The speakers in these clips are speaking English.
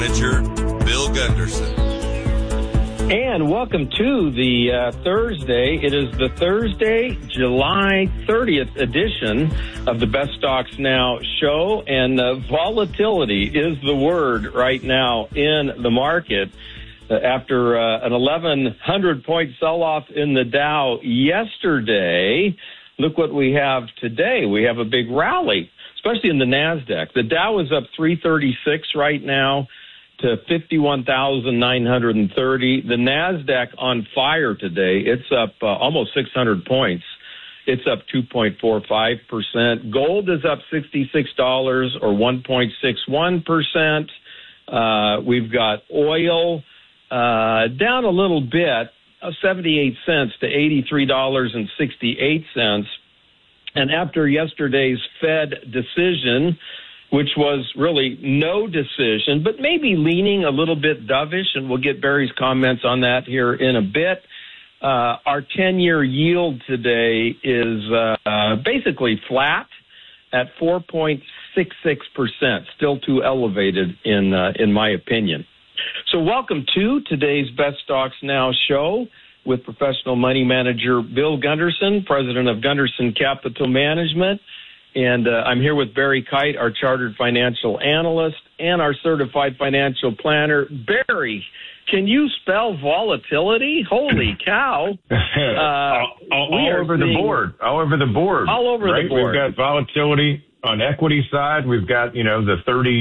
Manager Bill Gunderson. And welcome to the Thursday. It is the Thursday, July 30th edition of the Best Stocks Now show. And volatility is the word right now in the market. After an 1,100-point sell-off in the Dow yesterday, look what we have today. We have a big rally, especially in the NASDAQ. The Dow is up 336 right now to 51,930. The NASDAQ on fire today. It's up almost 600 points. It's up 2.45%. Gold is up $66 or 1.61%. We've got oil down a little bit, 78 cents to $83.68. And after yesterday's Fed decision, which was really no decision, but maybe leaning a little bit dovish, and we'll get Barry's comments on that here in a bit. Our 10-year yield today is basically flat at 4.66%, still too elevated in my opinion. So welcome to today's Best Stocks Now show with professional money manager Bill Gunderson, president of Gunderson Capital Management. And I'm here with Barry Kite, our chartered financial analyst, and our certified financial planner. Barry, can you spell volatility? Holy cow. All over the board. All over the board. We've got volatility on equity side. We've got, the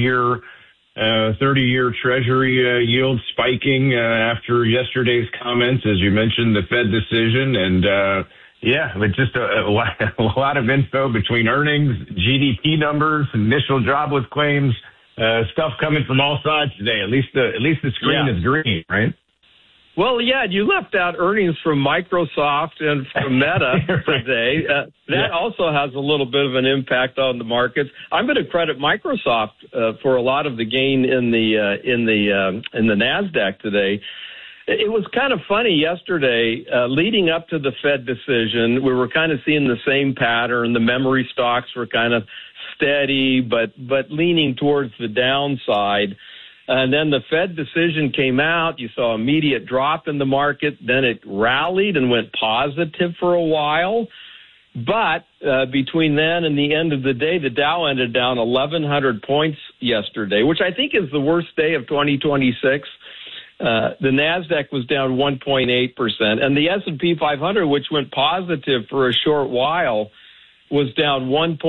30-year Treasury yield spiking after yesterday's comments, as you mentioned, the Fed decision. And, it's just a lot of info between earnings, GDP numbers, initial jobless claims, stuff coming from all sides today. At least the screen is green, right? Well, yeah, you left out earnings from Microsoft and from Meta today. That also has a little bit of an impact on the markets. I'm going to credit Microsoft for a lot of the gain in the Nasdaq today. It was kind of funny yesterday, leading up to the Fed decision. We were kind of seeing the same pattern. The memory stocks were kind of steady, but leaning towards the downside. And then the Fed decision came out. You saw immediate drop in the market. Then it rallied and went positive for a while. But between then and the end of the day, the Dow ended down 1,100 points yesterday, which I think is the worst day of 2026. The NASDAQ was down 1.8%. And the S&P 500, which went positive for a short while, was down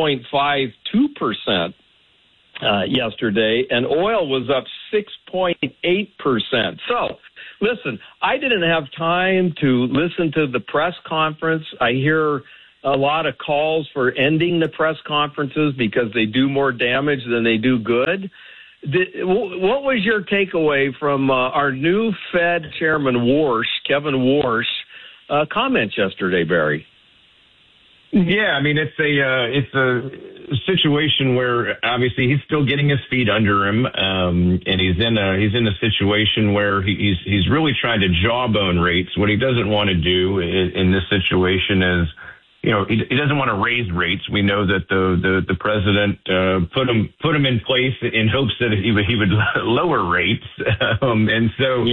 1.52%. Yesterday, and oil was up 6.8%. So, listen, I didn't have time to listen to the press conference. I hear a lot of calls for ending the press conferences because they do more damage than they do good. What was your takeaway from our new Fed Chairman Kevin Warsh, comments yesterday, Barry? Yeah, I mean, it's a situation where obviously he's still getting his feet under him, and he's in a situation where he's really trying to jawbone rates. What he doesn't want to do in this situation is, he doesn't want to raise rates. We know that the president put him in place in hopes that he would lower rates, and so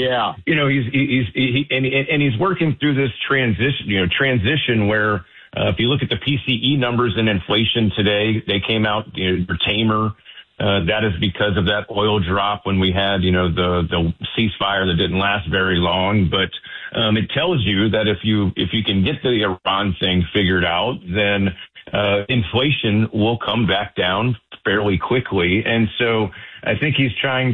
he's working through this transition where. If you look at the PCE numbers and inflation today, they came out tamer. That is because of that oil drop when we had, the ceasefire that didn't last very long. But it tells you that if you can get the Iran thing figured out, then inflation will come back down fairly quickly. And so I think he's trying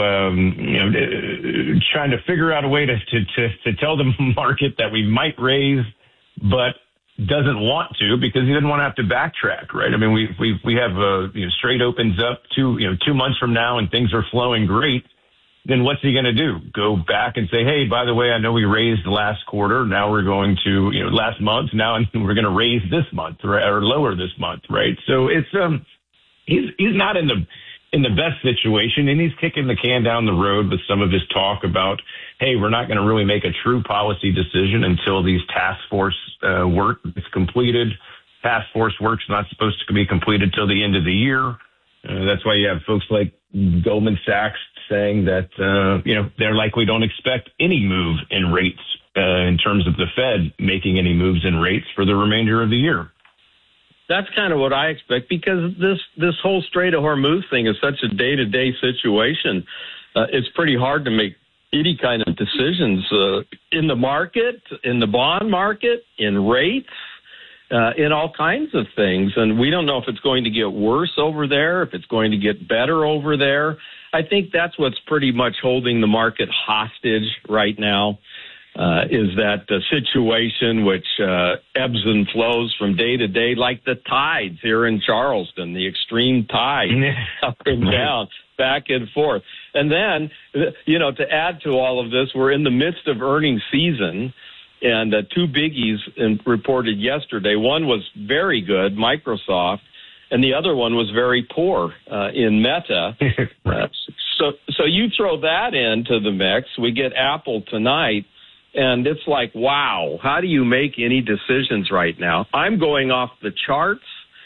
to figure out a way to tell the market that we might raise, but doesn't want to because he doesn't want to have to backtrack, right? I mean, we have straight opens up 2 months from now and things are flowing great. Then what's he going to do? Go back and say, hey, by the way, I know we raised last quarter. Now we're going to, last month. Now we're going to raise this month or lower this month, right? So it's he's not in the best situation, and he's kicking the can down the road with some of his talk about, hey, we're not going to really make a true policy decision until these task force work is completed. Task force work's not supposed to be completed till the end of the year. That's why you have folks like Goldman Sachs saying that, they likely don't expect any move in rates in terms of the Fed making any moves in rates for the remainder of the year. That's kind of what I expect, because this whole Strait of Hormuz thing is such a day-to-day situation. It's pretty hard to make any kind of decisions in the market, in the bond market, in rates, in all kinds of things. And we don't know if it's going to get worse over there, if it's going to get better over there. I think that's what's pretty much holding the market hostage right now. Is that the situation which ebbs and flows from day to day, like the tides here in Charleston, the extreme tide up and down, back and forth. And then, to add to all of this, we're in the midst of earnings season, and two biggies reported yesterday. One was very good, Microsoft, and the other one was very poor in Meta. So you throw that into the mix. We get Apple tonight. And it's like, wow, how do you make any decisions right now? I'm going off the charts.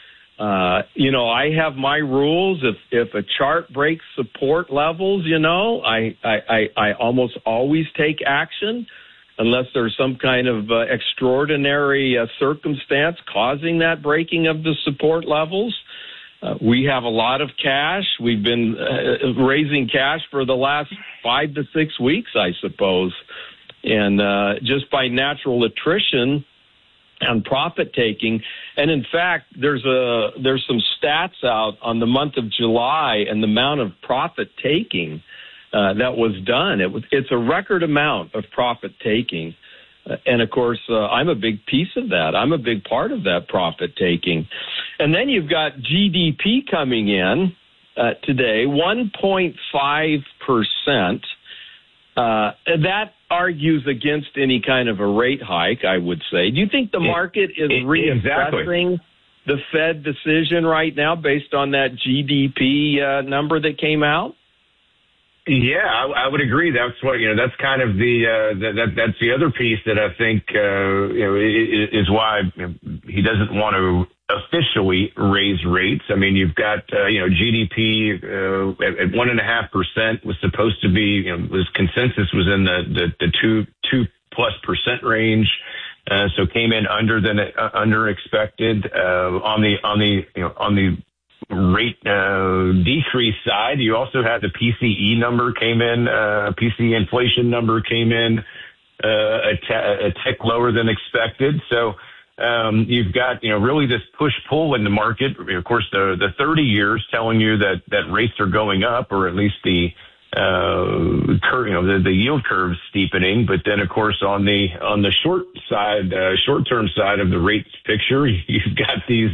I have my rules. If a chart breaks support levels, I almost always take action unless there's some kind of extraordinary circumstance causing that breaking of the support levels. We have a lot of cash. We've been raising cash for the last 5 to 6 weeks, I suppose. And just by natural attrition and profit taking. And in fact, there's some stats out on the month of July and the amount of profit taking that was done. It's a record amount of profit taking. And of course, I'm a big piece of that. I'm a big part of that profit taking. And then you've got GDP coming in today, 1.5%. That argues against any kind of a rate hike, I would say. Do you think the market is reassessing the Fed decision right now based on that GDP number that came out? Yeah, I would agree. That's what that's kind of that's the other piece that I think is why he doesn't want to officially raise rates. I mean, you've got GDP at 1.5% was supposed to be consensus was in the 2+ % range, so came in under expected on the rate decrease side. You also had the PCE number came in, PCE inflation number came in a tick lower than expected. So you've got really this push-pull in the market. Of course, the 30 years telling you that rates are going up, or at least the curve, the yield curve steepening. But then, of course, on the short-term side of the rates picture, you've got these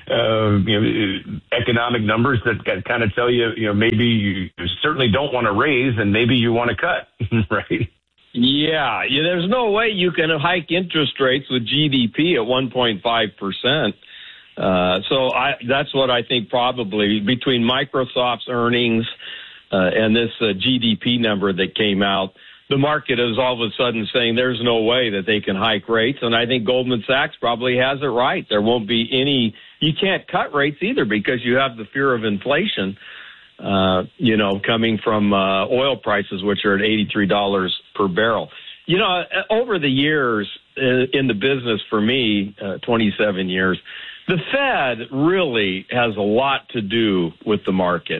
economic numbers that kind of tell you, maybe you certainly don't want to raise and maybe you want to cut, right? Yeah, there's no way you can hike interest rates with GDP at 1.5%. So that's what I think probably between Microsoft's earnings and this GDP number that came out, the market is all of a sudden saying there's no way that they can hike rates. And I think Goldman Sachs probably has it right. There won't be any, you can't cut rates either because you have the fear of inflation, coming from oil prices, which are at $83 per barrel. Over the years in the business for me, 27 years, the Fed really has a lot to do with the market,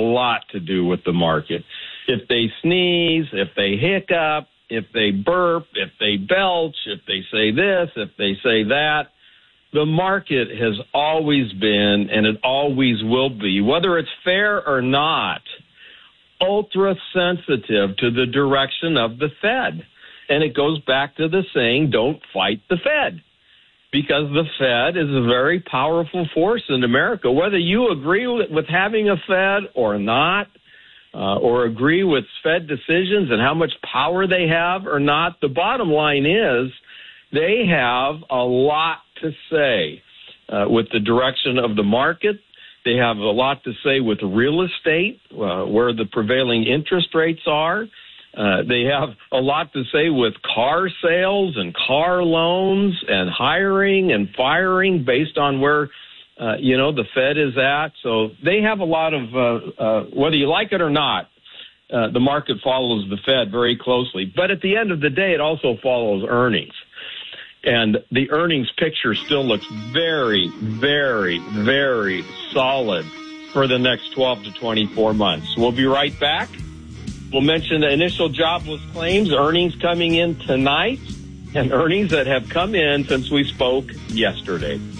If they sneeze, if they hiccup, if they burp, if they belch, if they say this, if they say that, the market has always been, and it always will be, whether it's fair or not, ultra sensitive to the direction of the Fed. And it goes back to the saying, don't fight the Fed. Because the Fed is a very powerful force in America. Whether you agree with having a Fed or not, or agree with Fed decisions and how much power they have or not, the bottom line is they have a lot to say with the direction of the market. They have a lot to say with real estate, where the prevailing interest rates are. They have a lot to say with car sales and car loans and hiring and firing based on where the Fed is at. So they have a lot of, whether you like it or not, the market follows the Fed very closely. But at the end of the day, it also follows earnings. And the earnings picture still looks very, very, very solid for the next 12 to 24 months. We'll be right back. We'll mention the initial jobless claims, earnings coming in tonight, and earnings that have come in since we spoke yesterday.